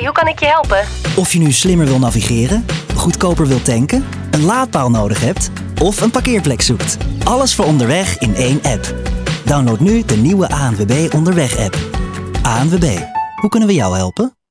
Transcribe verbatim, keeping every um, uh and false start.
hoe kan ik je helpen? Of je nu slimmer wil navigeren, goedkoper wil tanken, een laadpaal nodig hebt of een parkeerplek zoekt. Alles voor onderweg in één app. Download nu de nieuwe A N W B Onderweg-app. A N W B, hoe kunnen we jou helpen?